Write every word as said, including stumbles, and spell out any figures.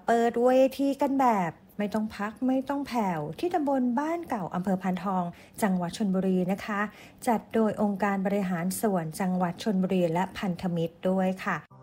เปิดเวทีกันแบบไม่ต้องพักไม่ต้องแผ่วที่ตำบลบ้านเก่าอำเภอพานทองจังหวัดชลบุรีนะคะจัดโดยองค์การบริหารส่วนจังหวัดชลบุรีและพันธมิตรด้วยค่ะ